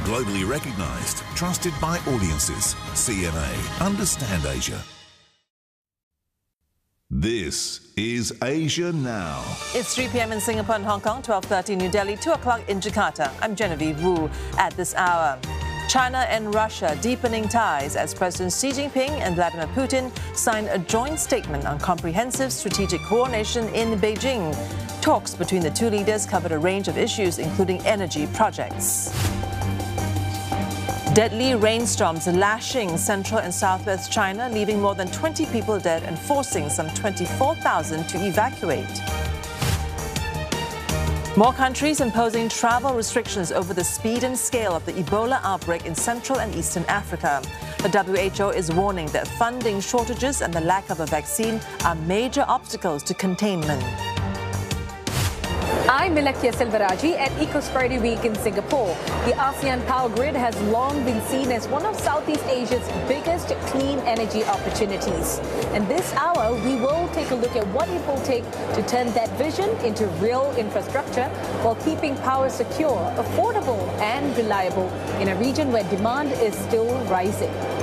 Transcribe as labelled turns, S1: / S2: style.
S1: Globally recognised, trusted by audiences. CMA. Understand Asia. This is Asia Now.
S2: It's 3 p.m. in Singapore and Hong Kong, 12:30 New Delhi, 2 o'clock in Jakarta. I'm Genevieve Wu. At this hour, China and Russia deepening ties as President Xi Jinping and Vladimir Putin sign a joint statement on comprehensive strategic coordination in Beijing. Talks between the two leaders covered a range of issues, including energy projects. Deadly rainstorms lashing central and southwest China, leaving more than 20 people dead and forcing some 24,000 to evacuate. More countries imposing travel restrictions over the speed and scale of the Ebola outbreak in Central and Eastern Africa. The WHO is warning that funding shortages and the lack of a vaccine are major obstacles to containment.
S3: I'm Milakya Silvaraji at Ecosperity Week in Singapore. The ASEAN Power Grid has long been seen as one of Southeast Asia's biggest clean energy opportunities. And this hour, we will take a look at what it will take to turn that vision into real infrastructure while keeping power secure, affordable and reliable in a region where demand is still rising.